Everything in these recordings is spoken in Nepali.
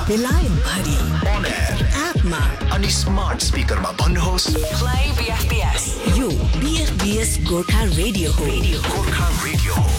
बेलायत भरि on air एपमा अनि स्मार्ट स्पिकरमा भन्नुहोस् प्ले बीएफबीएस। यो बीएफबीएस गोर्खा रेडियो हो। गोर्खा रेडियो हो।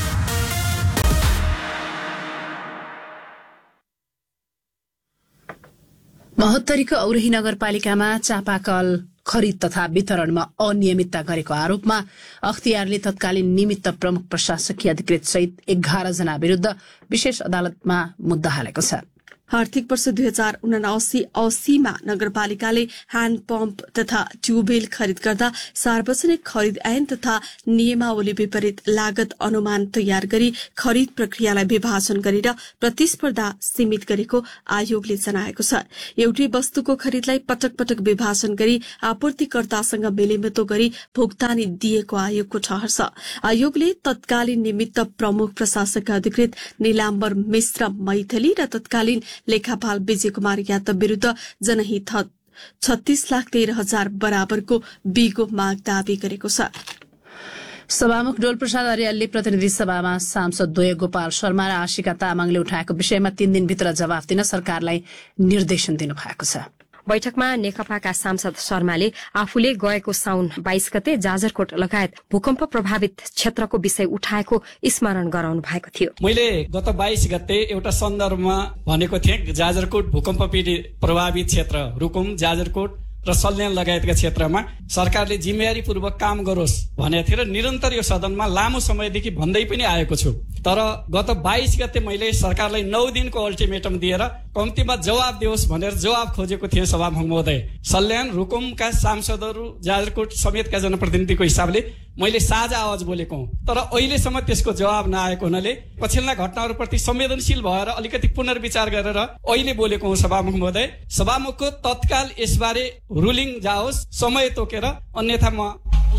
महोत्तरीको औरही नगरपालिकामा चापाकल खरिद तथा वितरणमा अनियमितता गरेको आरोपमा अख्तियारले तत्कालीन निमित्त प्रमुख प्रशासकीय अधिकृत सहित 11 जना विरूद्ध विशेष अदालतमा मुद्दा हालेको छ। आर्थिक वर्ष 2079-80मा नगरपालिकाले ह्याण्ड पम्प तथा ट्युबवेल खरिद गर्दा सार्वजनिक खरिद ऐन तथा नियमावली विपरीत लागत अनुमान तयार गरी खरिद प्रक्रियालाई विभाजन गरेर प्रतिस्पर्धा सीमित गरेको आयोगले जनाएको छ। एउटै वस्तुको खरिदलाई पटक पटक विभाजन गरी आपूर्तिकर्तासँग मेलमितो गरी भुक्तानी दिएको आयोगको ठहर छ। आयोगले तत्कालीन निमित्त प्रमुख प्रशासक अधिकृत नीलाम्बर मिश्र मैथिली र तत्कालीन लेखापाल विजय कुमार यादव विरूद्ध जनहित 36,13,000 बराबरको बिगो माग दावी गरेको छ। सभामुख डोलप्रसाद अर्यालले प्रतिनिधि सभामा सांसद द्वय गोपाल शर्मा र आशिका तामाङले उठाएको विषयमा 3 दिनभित्र जवाफ दिन सरकारलाई निर्देशन दिनुभएको छ। बैठकमा नेकपाका सांसद शर्माले आफूले गएको साउन 22 गते जाजरकोट लगायत भूकम्प प्रभावित क्षेत्रको विषय उठाएको स्मरण गराउनु भएको थियो। मैले गत 22 गते एउटा सन्दर्भमा भनेको थिएँ जाजरकोट भूकम्प पीडित प्रभावित क्षेत्र रुकुम, जाजरकोट र सल्यान लगायतका क्षेत्रमा सरकारले जिम्मेवारीपूर्वक काम गरोस् भनेको थियो र निरन्तर यो सदनमा लामो समयदेखि भन्दै पनि आएको छु। तर गत 22 गते मैले सरकारलाई 9 दिनको अल्टिमेटम दिएर कम्तीमा जवाब दियोस् भनेर जवाब खोजेको थिएँ सभामुख महोदय। सल्यान रुकुमका सांसदहरू जाजरकोट समेतका जनप्रतिनिधिको हिसाबले मैले साझा आवाज बोलेको हुँ, तर अहिलेसम्म त्यसको जवाब नआएको हुनाले पछिल्ला घटनाहरूप्रति संवेदनशील भएर अलिकति पुनर्विचार गरेर अहिले बोलेको हुँ सभामुख महोदय। सभामुखको तत्काल यसबारे रुलिङ जाओस्, समय तोकेर, अन्यथा म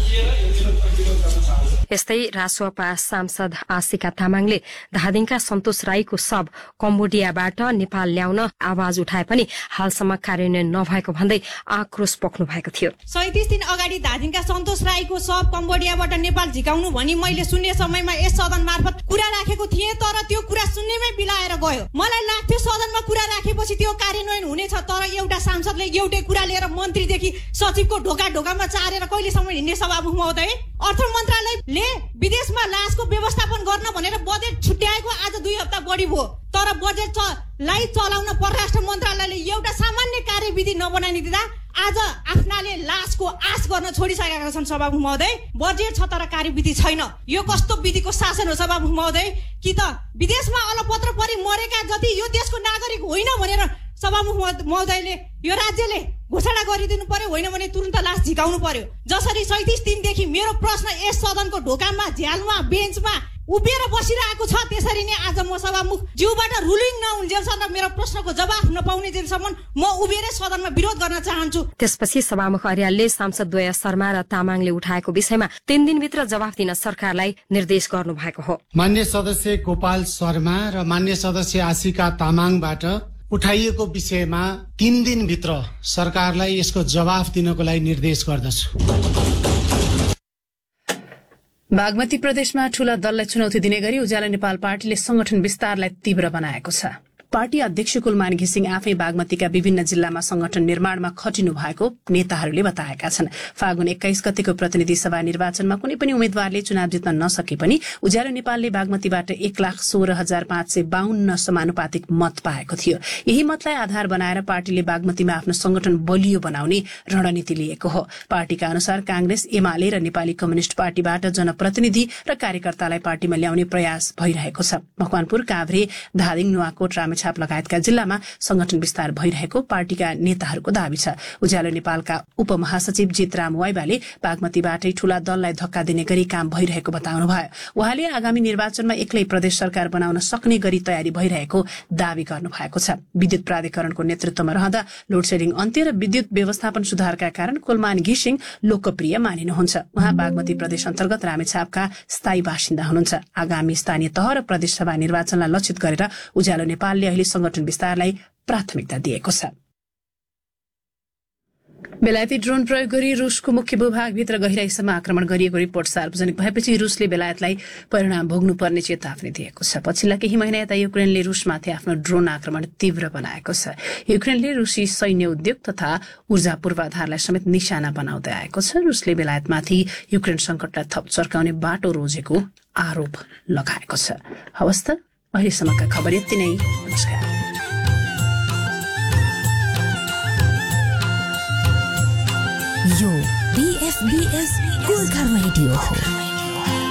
यस्तै रासोपा सांसद आशिका तामाङले धादिङका सन्तोष राईको शव कम्बोडियाबाट नेपाल ल्याउन आवाज उठाए पनि हालसम्म कार्यान्वयन नभएको भन्दै आक्रोश पोख्नु भएको थियो। 37 दिन अगाडि धादिङका सन्तोष राईको शव कम्बोडियाबाट नेपाल झिकाउनु भनी मैले सुन्ने समयमा यस सदन मार्फत कुरा राखेको थिएँ, तर त्यो कुरा सुन्नेमै बिलाएर गयो। मलाई लाग्थ्यो सदनमा कुरा राखेपछि त्यो कार्यान्वयन हुनेछ, तर एउटा सांसदले एउटै कुरा लिएर मन्त्रीदेखि सचिवको ढोकामा चारेर कहिलेसम्म हिँड्ने सभामुख महोदय? अर्थ मन्त्रालयले विदेशमा लासको व्यवस्थापन गर्न भनेर बजेट छुट्याएको आज 2 हप्ता बढी भयो, तर बजेटलाई चलाउन परराष्ट्र मन्त्रालयले एउटा सामान्य कार्यविधि नबनाइ दिँदा आज आफ्नाले लासको आश गर्न छोडिसकेका छन् सभामुख महोदय। बजेट छ तर कार्यविधि छैन। यो कस्तो विधिको शासन हो सभामुख महोदय? कि त विदेशमा अलपत्र परि मरेका जति यो देशको नागरिक होइन भनेर सभामुख महोदयले यो राज्यले घोषणा गरिदिनु पर्यो, होइन भने तुरन्त लास झिकाउनु पर्यो। जसरी 37 दिनदेखि मेरो प्रश्न यस सदनको ढोकामा, झ्यालमा, बेन्चमा उभिएर बसिरहेको छ, त्यसरी नै आज म सभामुख ज्यूबाट रुलिङ नहुन्जेलसम्म मेरो प्रश्नको जवाफ नपाउने जेलसम्म म उभिएर सदनमा विरोध गर्न चाहन्छु। त्यसपछि सभामुख अर्यालले सांसद द्वय शर्मा र तामाङले उठाएको विषयमा 3 दिनभित्र जवाफ दिन सरकारलाई निर्देश गर्नु भएको हो। मान्य सदस्य गोपाल शर्मा र मान्य सदस्य आशिका तामाङबाट उठाइएको विषयमा 3 दिनभित्र सरकारलाई यसको जवाफ दिनको लागि निर्देश गर्दछु। बागमती प्रदेशमा ठूला दललाई चुनौती दिने गरी उज्यालो नेपाल पार्टीले संगठन विस्तारलाई तीव्र बनाएको छ। पार्टी अध्यक्ष कुलमान घिसिङ आफै बागमतीका विभिन्न जिल्लामा संगठन निर्माणमा खटिनु भएको नेताहरूले बताएका छन्। फागुन 21 गतेको प्रतिनिधि सभा निर्वाचनमा कुनै पनि उम्मेद्वारले चुनाव जित्न नसके पनि उज्यालो नेपालले बागमतीबाट 1,16,552 समानुपातिक मत पाएको थियो। यही मतलाई आधार बनाएर पार्टीले बागमतीमा आफ्नो संगठन बलियो बनाउने रणनीति लिएको हो। पार्टीका अनुसार कांग्रेस, एमाले र नेपाली कम्युनिष्ट पार्टीबाट जनप्रतिनिधि र कार्यकर्तालाई पार्टीमा ल्याउने प्रयास भइरहेको छ। मकवानपुर, काभ्रे, धादिङ, नुवाकोट, रामेछाप लगायतका जिल्लामा संगठन विस्तार भइरहेको पार्टीका नेताहरूको दावी छ। उज्यालो नेपालका उपमहासचिव जितराम वाइबाले बागमतीबाटै ठूला दललाई धक्का दिने गरी काम भइरहेको बताउनुभयो। उहाँले आगामी निर्वाचनमा एक्लै प्रदेश सरकार बनाउन सक्ने गरी तयारी भइरहेको दावी गर्नुभएको छ। विद्युत प्राधिकरणको नेतृत्वमा रहँदा लोडसेडिङ अन्त्य र विद्युत व्यवस्थापन सुधारका कारण कुलमान घिसिङ लोकप्रिय मानिनुहुन्छ। उहाँ बागमती प्रदेश अन्तर्गत रामेछापका स्थायी बासिन्दा हुनुहुन्छ। आगामी स्थानीय तह र प्रदेशसभा निर्वाचनलाई लक्षित गरेर उज्यालो नेपालले अहिले संगठन विस्तारलाई प्राथमिकता दिएको छ। बेलायती ड्रोन प्रयोग गरी रुसको मुख्य भूभागभित्र गहिराईसम्म आक्रमण गरिएको रिपोर्ट सार्वजनिक भएपछि रुसले बेलायतलाई परिणाम भोग्नुपर्ने चेतावनी दिएको छ। पछिल्ला केही महिना यता युक्रेनले रुसमाथि आफ्नो ड्रोन आक्रमण तीव्र बनाएको छ। युक्रेनले रुसी सैन्य उद्योग तथा ऊर्जा पूर्वाधारलाई समेत निशाना बनाउँदै आएको छ। रुसले बेलायतमाथि युक्रेन संकटलाई थप चर्काउने बाटो रोजेको आरोप लगाएको छ। हवस् त अहिलेसम्मका खबर यति नै। नमस्कार। यो BFBS गोर्खा रेडियो हो।